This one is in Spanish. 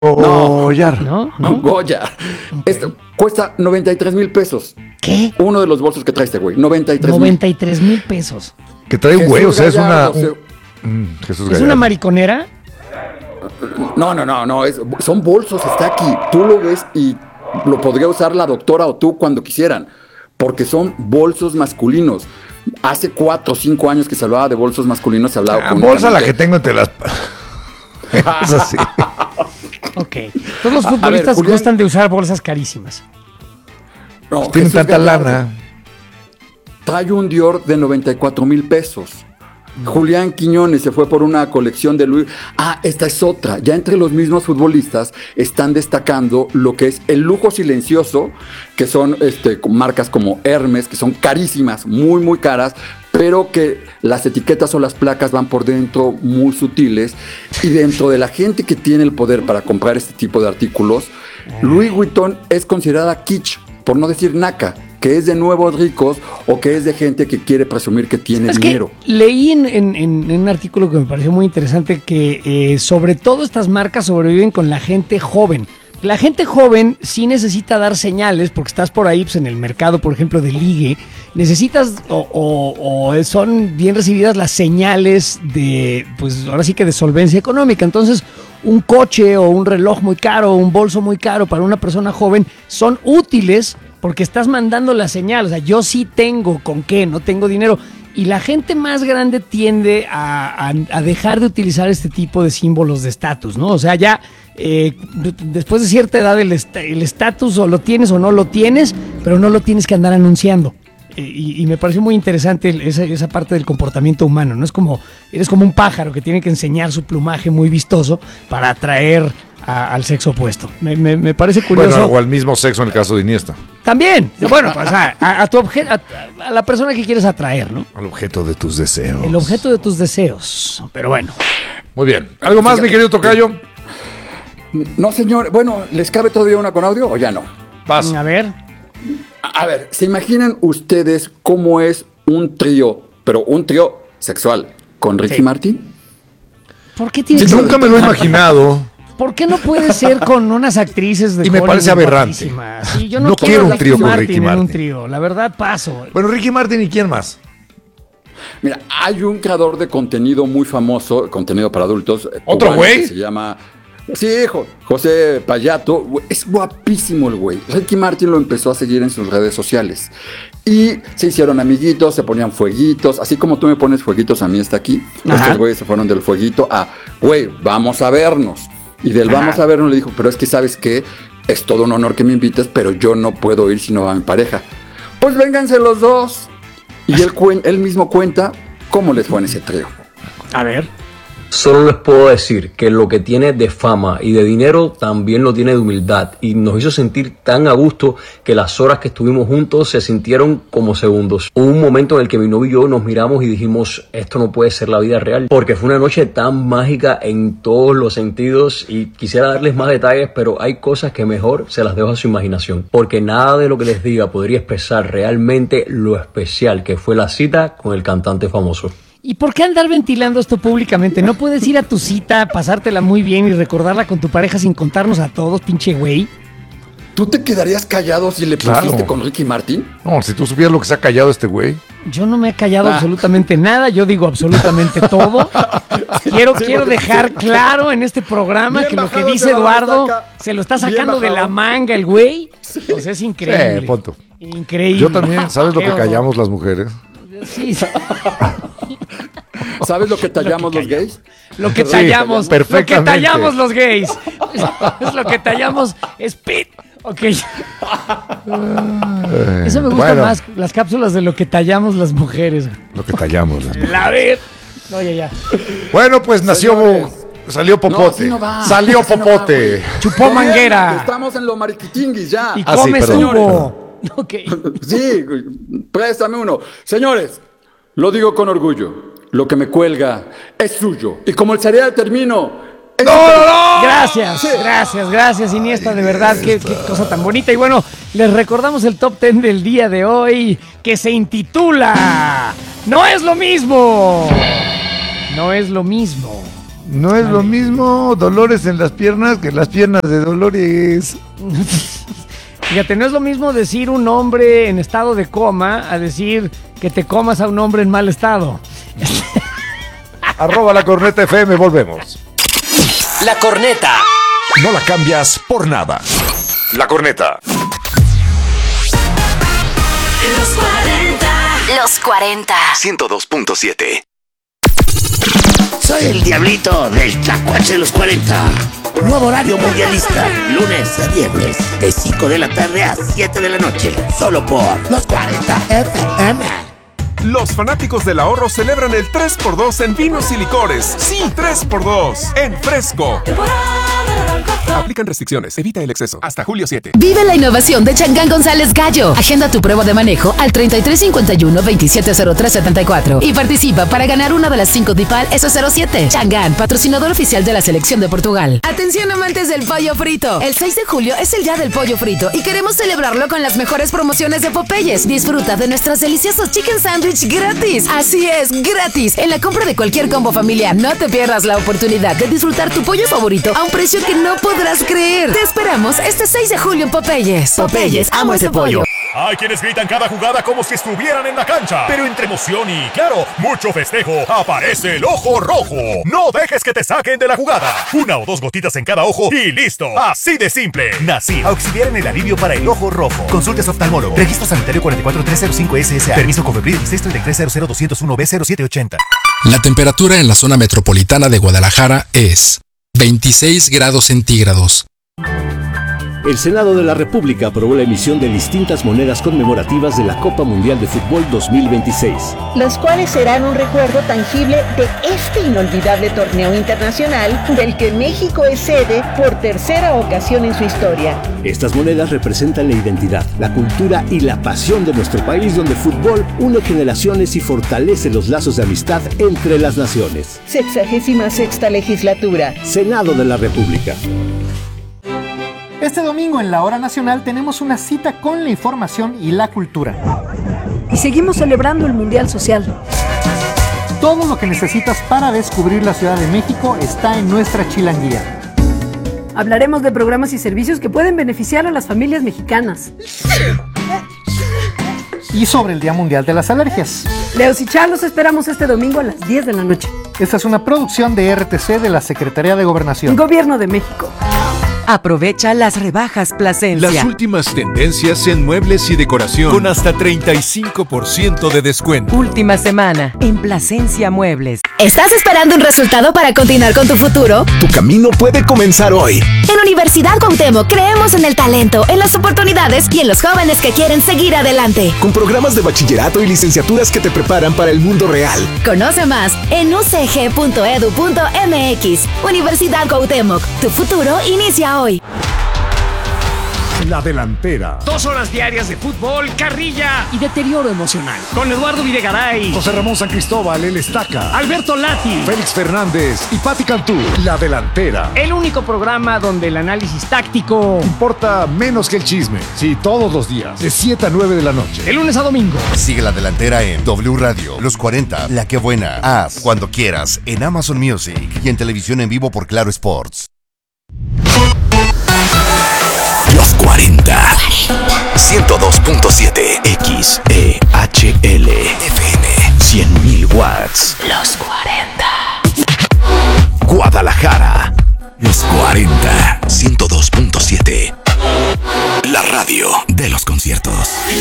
Goyar. ¿No? Goya. Ok. Esto cuesta 93,000 pesos. ¿Qué? Uno de los bolsos que trae este güey. 93,000. 93,000 pesos. Que trae un güey, o sea, es una... Gallardo, Jesús ¿Es Gallardo. una mariconera? No. Son bolsos, está aquí. Tú lo ves y lo podría usar la doctora o tú cuando quisieran. Porque son bolsos masculinos. Hace 4 o 5 años que se hablaba de bolsos masculinos, se hablaba con Bolsa la que tengo entre las... Es así. Ok. Todos los A ver, futbolistas Julián. gustan de usar bolsas carísimas. No, Tienen Jesús tanta Gallardo lana. trae un Dior de 94,000 pesos. Julián Quiñones se fue por una colección de Louis. Esta es otra. Ya entre los mismos futbolistas están destacando lo que es el lujo silencioso, que son marcas como Hermes, que son carísimas, muy, muy caras, pero que las etiquetas o las placas van por dentro muy sutiles. Y dentro de la gente que tiene el poder para comprar este tipo de artículos, Louis Vuitton es considerada kitsch, por no decir naca, que es de nuevos ricos o que es de gente que quiere presumir que tiene Es dinero. que leí en un artículo que me pareció muy interesante que sobre todo estas marcas sobreviven con la gente joven. La gente joven sí necesita dar señales porque estás por ahí pues, en el mercado, por ejemplo, de ligue. Necesitas o son bien recibidas las señales de, pues ahora sí que de solvencia económica. Entonces, un coche o un reloj muy caro o un bolso muy caro para una persona joven son útiles porque estás mandando la señal. O sea, yo sí tengo con qué, no tengo dinero. Y la gente más grande tiende a dejar de utilizar este tipo de símbolos de estatus, ¿no? O sea, ya después de cierta edad el estatus o lo tienes o no lo tienes, pero no lo tienes que andar anunciando. Y me pareció muy interesante esa parte del comportamiento humano, ¿no? Eres como un pájaro que tiene que enseñar su plumaje muy vistoso para atraer al sexo opuesto. Me parece curioso. Bueno, o al mismo sexo en el caso de Iniesta. También, bueno, pues, a la persona que quieres atraer, ¿no? Al objeto de tus deseos. El objeto de tus deseos. Pero bueno. Muy bien. ¿Algo más, mi querido tocayo? No, señor. Bueno, ¿les cabe todavía una con audio o ya no? Paso. A ver. A ver, ¿se imaginan ustedes cómo es un trío, pero un trío sexual, con Ricky Sí. Martin? ¿Por qué tienes Sí, que- nunca me lo he imaginado. ¿Por qué no puede ser con unas actrices de Y me Hollywood parece aberrante. guapísimas? Sí, yo no, No quiero un a trío con Ricky en un Martin. trío. La verdad, paso. Bueno, Ricky Martin, ¿y quién más? Mira, hay un creador de contenido muy famoso, contenido para adultos. ¿Otro cubano, güey? que se llama... Sí, José Payato. Es guapísimo el güey. Ricky Martin lo empezó a seguir en sus redes sociales. Y se hicieron amiguitos, se ponían fueguitos. Así como tú me pones fueguitos, a mí está aquí. Ajá. Estos güeyes se fueron del fueguito a, güey, vamos a vernos. Y del Ajá. vamos a vernos le dijo, pero es que sabes que es todo un honor que me invites, pero yo no puedo ir si no va mi pareja. Pues vénganse los dos. Y él mismo cuenta cómo les fue en ese trío. A ver. Solo les puedo decir que lo que tiene de fama y de dinero también lo tiene de humildad, y nos hizo sentir tan a gusto que las horas que estuvimos juntos se sintieron como segundos. Hubo un momento en el que mi novio y yo nos miramos y dijimos, esto no puede ser la vida real, porque fue una noche tan mágica en todos los sentidos, y quisiera darles más detalles, pero hay cosas que mejor se las dejo a su imaginación, porque nada de lo que les diga podría expresar realmente lo especial que fue la cita con el cantante famoso. ¿Y por qué andar ventilando esto públicamente? ¿No puedes ir a tu cita, pasártela muy bien y recordarla con tu pareja sin contarnos a todos, pinche güey? ¿Tú te quedarías callado si le Claro. pusiste con Ricky Martin? No, si tú supieras lo que se ha callado este güey. Yo no me he callado absolutamente nada, yo digo absolutamente todo. Quiero dejar claro en este programa Bien que lo que bajado dice se la Eduardo saca. se lo está Bien sacando de la bajado. manga el güey. Pues es increíble. Punto. Increíble. Yo también, ¿sabes lo Qué que horror. callamos las mujeres? Sí, sí. ¿Sabes lo que tallamos los gays? Lo que Sí, tallamos, lo que perfectamente. tallamos los gays. Es lo que tallamos es pit. Ok. Eso me gusta Bueno, más, las cápsulas de lo que tallamos las mujeres. lo que tallamos. las mujeres. La ver. No, ya. Bueno, pues nació, Señores. salió No, popote. así no va. Salió Así no va, popote. güey. Chupó Bien, manguera. Estamos en lo mariquitinguis ya. Y Ah, sí, come perdón, subo. Ok. Sí, güey, préstame uno. Señores, lo digo con orgullo. Lo que me cuelga es suyo. Y como el cereal termino. es Gracias, Iniesta, de verdad, qué cosa tan bonita. Y bueno, les recordamos el top 10 del día de hoy, que se intitula No es lo mismo. No es lo mismo. No es lo mismo Dolores en las piernas que las piernas de Dolores. Fíjate, no es lo mismo decir un hombre en estado de coma a decir que te comas a un hombre en mal estado. @ La Corneta FM, volvemos. La Corneta. No la cambias por nada. La Corneta. Los 40. 102.7. Soy el diablito del Tlacuache de los 40. Nuevo horario mundialista, lunes a viernes, de 5 de la tarde a 7 de la noche, solo por los 40 FM. Los fanáticos del ahorro celebran el 3x2 en vinos y licores. Sí, 3x2 en Fresco. Aplican restricciones, evita el exceso. Hasta julio 7. Vive la innovación de Changán González Gallo. Agenda tu prueba de manejo al 3351-270374 y participa para ganar una de las 5 DIPAL S07. Changán, patrocinador oficial de la selección de Portugal. Atención amantes del pollo frito. El 6 de julio es el día del pollo frito y queremos celebrarlo con las mejores promociones de Popeyes. Disfruta de nuestros deliciosos chicken sandwich gratis. Así es, gratis. En la compra de cualquier combo familiar, no te pierdas la oportunidad de disfrutar tu pollo favorito a un precio que no podrás creer. Te esperamos este 6 de julio en Popeyes. Popeyes, amo ese pollo. Hay quienes gritan cada jugada como si estuvieran en la cancha. Pero entre emoción y, claro, mucho festejo, aparece el ojo rojo. No dejes que te saquen de la jugada. 1 o 2 gotitas en cada ojo y listo. Así de simple. Nasir, auxiliar en el alivio para el ojo rojo. Consultes oftalmólogo. Registro sanitario 44305 SSA. Permiso Cofepris 633-00201B0780. La temperatura en la zona metropolitana de Guadalajara es 26 grados centígrados. El Senado de la República aprobó la emisión de distintas monedas conmemorativas de la Copa Mundial de Fútbol 2026. Los cuales serán un recuerdo tangible de este inolvidable torneo internacional del que México es sede por tercera ocasión en su historia. Estas monedas representan la identidad, la cultura y la pasión de nuestro país, donde el fútbol une generaciones y fortalece los lazos de amistad entre las naciones. 66ª legislatura. Senado de la República. Este domingo en la Hora Nacional tenemos una cita con la información y la cultura. Y seguimos celebrando el Mundial Social. Todo lo que necesitas para descubrir la Ciudad de México está en nuestra chilanguía. Hablaremos de programas y servicios que pueden beneficiar a las familias mexicanas. Y sobre el Día Mundial de las Alergias. Leos y Char, los esperamos este domingo a las 10 de la noche. Esta es una producción de RTC de la Secretaría de Gobernación. Gobierno de México. Aprovecha las rebajas Plasencia. Las últimas tendencias en muebles y decoración con hasta 35% de descuento. Última semana en Plasencia Muebles. ¿Estás esperando un resultado para continuar con tu futuro? Tu camino puede comenzar hoy. En Universidad Cuauhtémoc creemos en el talento, en las oportunidades y en los jóvenes que quieren seguir adelante. Con programas de bachillerato y licenciaturas que te preparan para el mundo real. Conoce más en ucg.edu.mx. Universidad Cuauhtémoc, tu futuro inicia hoy. La Delantera. 2 horas diarias de fútbol, carrilla y deterioro emocional. Con Eduardo Videgaray, José Ramón San Cristóbal, el Estaca, Alberto Lati, Félix Fernández y Pati Cantú. La Delantera. El único programa donde el análisis táctico importa menos que el chisme. Sí, todos los días, de 7 a 9 de la noche. De lunes a domingo. Sigue La Delantera en W Radio, Los 40, La Que Buena, Haz, Cuando Quieras, en Amazon Music y en televisión en vivo por Claro Sports. Los 40. 102.7 XEHL FM. 100.000 watts. Los 40. Guadalajara. Los 40. 102.7. La radio de los conciertos.